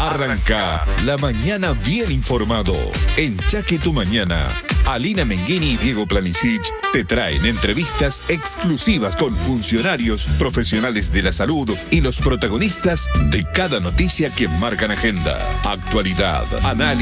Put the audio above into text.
Arranca la mañana bien informado. En Chaque Tu Mañana, Alina Menghini y Diego Planisic te traen entrevistas exclusivas con funcionarios, profesionales de la salud y los protagonistas de cada noticia que marcan agenda, actualidad, análisis